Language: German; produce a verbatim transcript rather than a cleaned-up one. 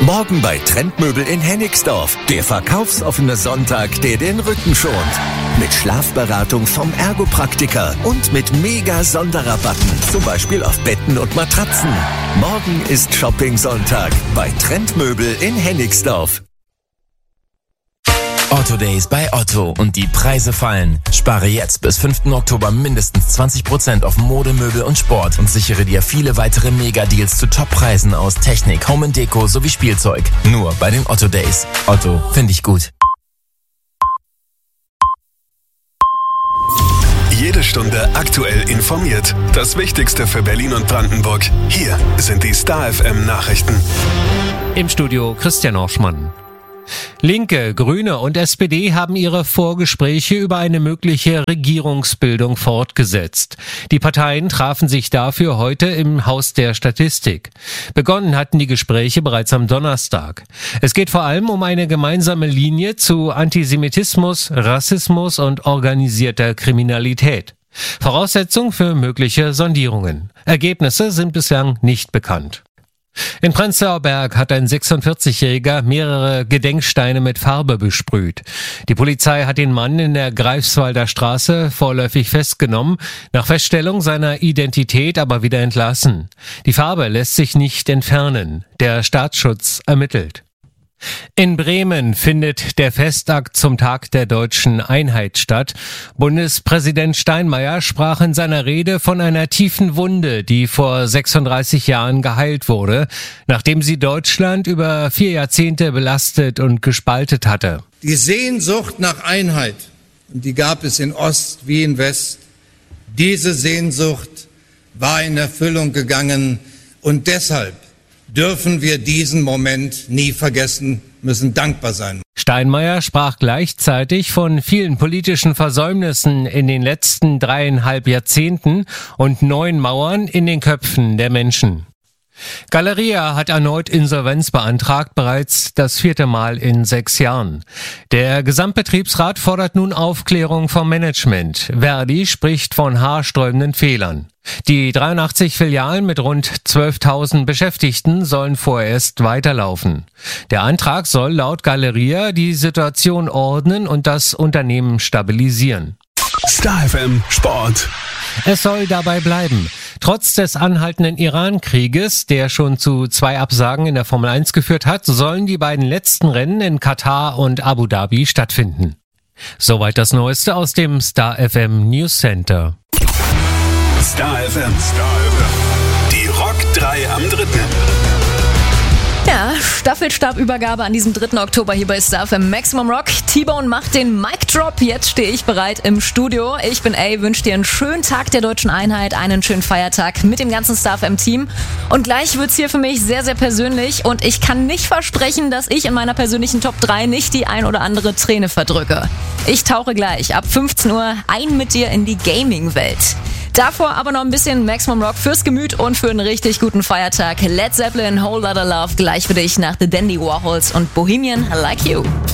Morgen bei Trendmöbel in Hennigsdorf. Der verkaufsoffene Sonntag, der den Rücken schont. Mit Schlafberatung vom Ergopraktiker und mit mega Sonderrabatten. Zum Beispiel auf Betten und Matratzen. Morgen ist Shopping-Sonntag bei Trendmöbel in Hennigsdorf. Otto Days bei Otto und die Preise fallen. Spare jetzt bis fünften Oktober mindestens zwanzig Prozent auf Mode, Möbel und Sport und sichere dir viele weitere Mega-Deals zu Top-Preisen aus Technik, Home und Deko sowie Spielzeug. Nur bei den Otto Days. Otto, finde ich gut. Jede Stunde aktuell informiert. Das Wichtigste für Berlin und Brandenburg. Hier sind die Star F M Nachrichten. Im Studio Christian Orschmann. Linke, Grüne und S P D haben ihre Vorgespräche über eine mögliche Regierungsbildung fortgesetzt. Die Parteien trafen sich dafür heute im Haus der Statistik. Begonnen hatten die Gespräche bereits am Donnerstag. Es geht vor allem um eine gemeinsame Linie zu Antisemitismus, Rassismus und organisierter Kriminalität. Voraussetzung für mögliche Sondierungen. Ergebnisse sind bislang nicht bekannt. In Prenzlauer Berg hat ein sechsundvierzigjähriger mehrere Gedenksteine mit Farbe besprüht. Die Polizei hat den Mann in der Greifswalder Straße vorläufig festgenommen, nach Feststellung seiner Identität aber wieder entlassen. Die Farbe lässt sich nicht entfernen. Der Staatsschutz ermittelt. In Bremen findet der Festakt zum Tag der deutschen Einheit statt. Bundespräsident Steinmeier sprach in seiner Rede von einer tiefen Wunde, die vor sechsunddreißig Jahren geheilt wurde, nachdem sie Deutschland über vier Jahrzehnte belastet und gespalten hatte. Die Sehnsucht nach Einheit, und die gab es in Ost wie in West, diese Sehnsucht war in Erfüllung gegangen und deshalb dürfen wir diesen Moment nie vergessen, müssen dankbar sein. Steinmeier sprach gleichzeitig von vielen politischen Versäumnissen in den letzten dreieinhalb Jahrzehnten und neuen Mauern in den Köpfen der Menschen. Galeria hat erneut Insolvenz beantragt, bereits das vierte Mal in sechs Jahren. Der Gesamtbetriebsrat fordert nun Aufklärung vom Management. Verdi spricht von haarsträubenden Fehlern. Die dreiundachtzig Filialen mit rund zwölftausend Beschäftigten sollen vorerst weiterlaufen. Der Antrag soll laut Galeria die Situation ordnen und das Unternehmen stabilisieren. Star F M Sport. Es soll dabei bleiben. Trotz des anhaltenden Iran-Krieges, der schon zu zwei Absagen in der Formel eins geführt hat, sollen die beiden letzten Rennen in Katar und Abu Dhabi stattfinden. Soweit das Neueste aus dem Star F M News Center. Star F M. Die Rock drei am dritten. Ja, Staffelstabübergabe an diesem dritten Oktober hier bei Star F M Maximum Rock. T-Bone macht den Mic Drop. Jetzt stehe ich bereit im Studio. Ich bin A, wünsche dir einen schönen Tag der deutschen Einheit, einen schönen Feiertag mit dem ganzen Star F M Team. Und gleich wird's hier für mich sehr, sehr persönlich. Und ich kann nicht versprechen, dass ich in meiner persönlichen Top drei nicht die ein oder andere Träne verdrücke. Ich tauche gleich ab fünfzehn Uhr ein mit dir in die Gaming-Welt. Davor aber noch ein bisschen Maximum Rock fürs Gemüt und für einen richtig guten Feiertag. Led Zeppelin, Whole Lotta Love, gleich für dich nach The Dandy Warhols und Bohemian Like You.